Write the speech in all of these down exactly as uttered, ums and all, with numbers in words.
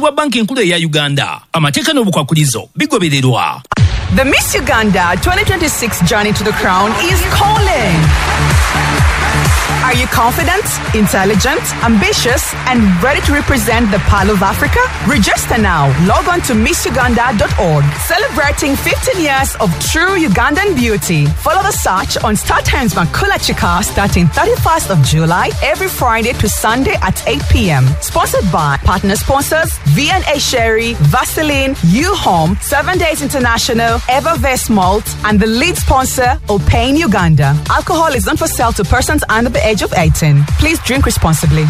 wa banki enkulu ya Uganda. Amateeka n'obukwakulizo bigobererwa. The Miss Uganda twenty twenty-six journey to the crown is calling. Are you confident, intelligent, ambitious, and ready to represent the Pearl of Africa? Register now. Log on to miss uganda dot org. Celebrating fifteen years of true Ugandan beauty. Follow the search on Star Times Makula Chika starting thirty-first of July every Friday to Sunday at eight p.m. Sponsored by partner sponsors V and A Sherry, Vaseline, U-Home, Seven Days International, Evervest Malt, and the lead sponsor, Opain Uganda. Alcohol is not for sale to persons under the age of eighteen. Please drink responsibly.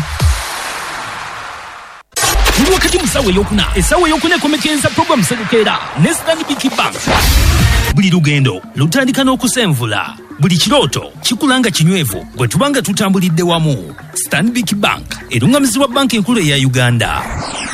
Wakati msawe yokuna, esawe yokune kumekenza program sedukera, Nestan Biki Bank. Buli lugendo, lutandika n'okusenvula. Buli kiroto, kikulanga kinywevu, gwe tubanga tutambulidde wamu. Stanbic Bank, erungamizibwa banki enkulu ya Uganda.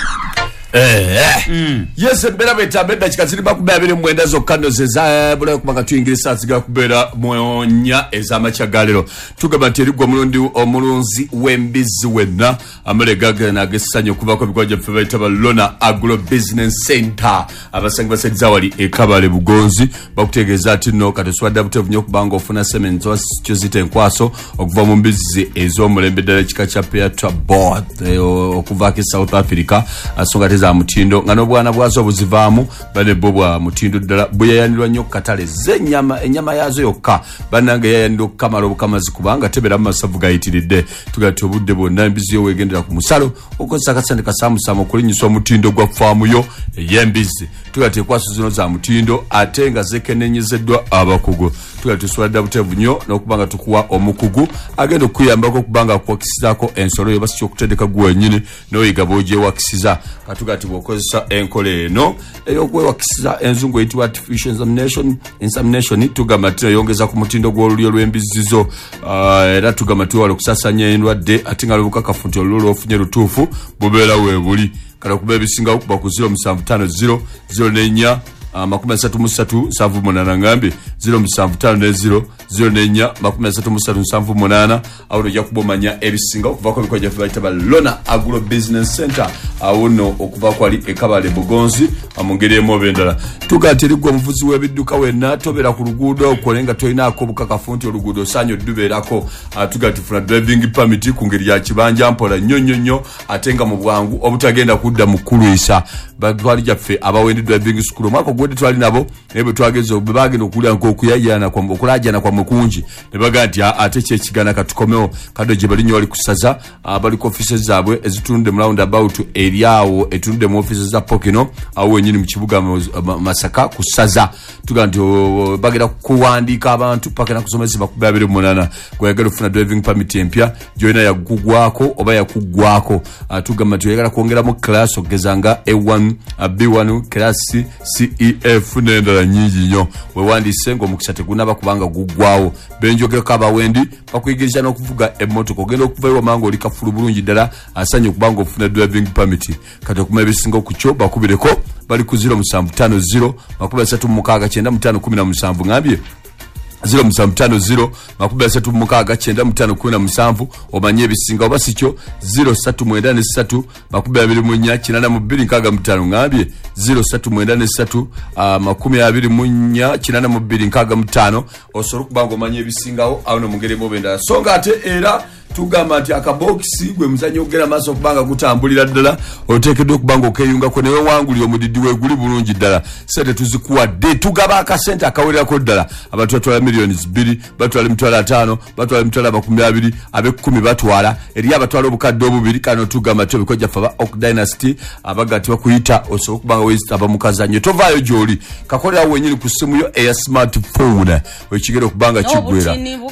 Eh eh mm. Yes mbera beta beda chikaziri bakubabire mwenda zo kando zeza bula kubanga tuingirisa ziga kubera mwonya ezama chagalero tugabateri gwa murundi omulunzi wembizi wenna amale gaga na gesanyo kubako bikwaje febeta balona agro business center abasangi basediza wali ekabale bugonzi bakutegeza ati no katoswada butevunyo kubanga ofuna semento cyozite nkwaso okuva mu mbizi ezo mulembe dala chikacha Petra board okuva ke South Africa asonga za mutindo ngano bwana bwazo buzivamu bane bobwa mutindo dala buya yanirwa nyo katale zenyama enyama yazo yokka banange yayando kamaro bukamazi kubanga tebera masavu gayitiride tugati obudde bonna mbizi yo wegendera ku musalo okosa kasandika samusamo kulinyiswa mutindo gwa famu yo yembizi tugati kwaso zino za mutindo atenga zekenenyezeddwa abakugo tugati swada butevunyo nokubanga tukuwa omukugu agendo kuyambako kubanga kwakisizako ensolo yo basi okutendeka gwenyine no yigaboje wakisiza katugati bokozesa enkole eno eyokwewakisiza enzungu eyitibwa artificial insemination insemination tugamatira yongeza ku mutindo gw'olulyo lw'embizizo uh, era tugamatira wale kusasanya endwadde atinga lubukakafunti olulwo ofunye lutuufu bubeera weebuli kala kuba ebisinga okuba ku zero seven five zero zero nenya makumi asatu musatu nsanvu munana ngambi zero musanvu ttaano ne zero zero nenya makumi asatu musatu nsanvu munana awuno ja kubomanya ebisinga okuva ko bikoje fibita balona agro business center awuno okuva kwali ekabale bugonzi amungere mobendala tugatiri gwo muvuzi webidduka wenna tobera ku luguudo okolenga toyina akobuka kafunti oluguudo sanyo duberako tugati funa driving permit ku ngeri ya kibanja mpola nyonyo nyo atenga mu bwangu obutagenda kudda mukulisa badwali jaffe abawendi driving school mako gwede twali nabo ebe twagezo bebagenda okulya nko okuyajana kwa okulajana kwa mukunji nebagati ate kye kigana katukomeo kadoje balinyo wali kusaza abali ku offices zabwe ezitunde mu round about eriawo etunde mu offices za Pokino awo wenyini mu kibuga Masaka kusaza tuganti bagera kuwandika abantu paka na kusomesa bakubabire munana kwegera ufuna driving permit empya joina ya gugwako oba ya kugwako tugamba tuyegera kuongera mu class ogezanga A one B one class C E F nendala nyingi nyo wewandise ngo mukisate kunaba kubanga gugwawo benjogera kaba wendi bakuyigiriza no kuvuga emotoka ogenda okuva iwa mango likafulu bulungi dala asanye kubanga ofuna driving permit kata kuma ebisinga kucho bakubireko bali ku zero musanvu ttaano zero makumi asatu mukaaga kyenda mu ttaano kumi na musanvu ngambye zero musanvu ttaano zero makumi asatu mukaaga kyenda mu ttaano kumi na musanvu omanye ebisinga oba sikyo zero ssatu mwenda ne ssatu makumi abiri mu nnya kinana mu bbiri nkaaga mu ttaano ngambye zero ssatu mwenda ne ssatu makumi abiri mu nnya kinana mu bbiri nkaaga mu ttaano osobola okubanga omanye ebisingawo awo no mugere mubendala songa ate era tugamba nti akaboxi gwe muzanyo ogera maso kubanga kutambulira ddala otekedde okubanga okeyunga ko newe wanguli omudidi we guli bulungi ddala sente tuzikuwadde tugaba akasente akawererako ddala abantu batwala millions bbiri batwala emitwalo ataano batwala emitwalo makumi abiri ab'ekkumi batwala eri abatwala obukadde obubiri kano tugamba ti obikojja faba ok dynasty abagati bakuyita osobola okubanga wezitaba mu kazannyo tovaayo gy'oli kakolera wenyini ku simu yo eya smartphone wekigera okubanga kiggwera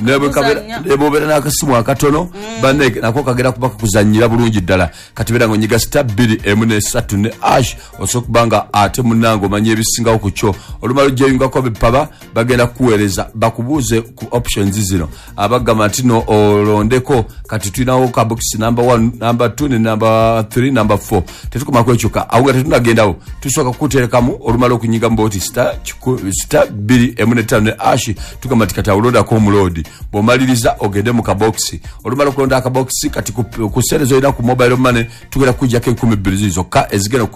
nebwobeera n'akasimu akatono bane nako kagera kubaka kuzanyira bulungi ddala katibera ngo nyiga star two emu ne three ne ash osokubanga ate munango manye ebisingawo ku kyo olumalo jeyunga ko bepaba bagenda kuwereza bakubuze ku options zino abagama tino olondeko kati tuinawo ka box number one number two ne number three number four tetukoma kwechuka awuga tetunagendawo tusoka kuterekamu olumalo kunyiga mboti star star two emu ne five ne ash tukamatikata uloda ko mulodi bomaliriza ogende mu ka box olumalo kulonda aka box kati ku serezo ina ku mobile money tugera kujja ke kumi bbiri zokka ezigera